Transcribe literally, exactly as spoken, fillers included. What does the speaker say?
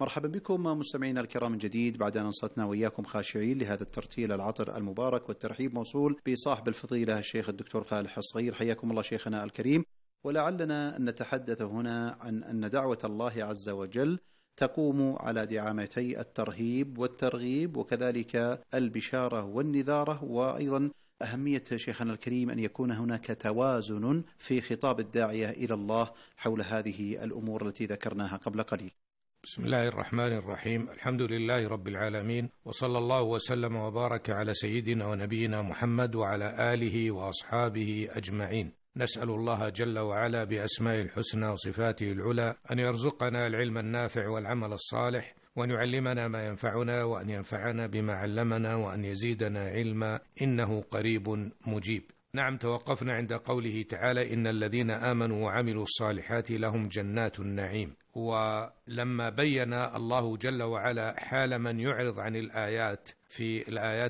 مرحبا بكم مستمعينا الكرام من جديد بعد أن انصتنا وإياكم خاشعين لهذا الترتيل العطر المبارك، والترحيب موصول بصاحب الفضيلة الشيخ الدكتور فالح الصغير. حياكم الله شيخنا الكريم. ولعلنا أن نتحدث هنا عن أن دعوة الله عز وجل تقوم على دعامتي الترهيب والترغيب، وكذلك البشارة والنذارة، وأيضا أهمية شيخنا الكريم أن يكون هناك توازن في خطاب الداعية إلى الله حول هذه الأمور التي ذكرناها قبل قليل. بسم الله الرحمن الرحيم. الحمد لله رب العالمين، وصلى الله وسلم وبارك على سيدنا ونبينا محمد وعلى آله وأصحابه أجمعين. نسأل الله جل وعلا بأسمائه الحسنى وصفاته العلى أن يرزقنا العلم النافع والعمل الصالح، وأن يعلمنا ما ينفعنا، وأن ينفعنا بما علمنا، وأن يزيدنا علما، إنه قريب مجيب. نعم، توقفنا عند قوله تعالى: إن الذين آمنوا وعملوا الصالحات لهم جنات النعيم. ولما بين الله جل وعلا حال من يعرض عن الآيات في الآيات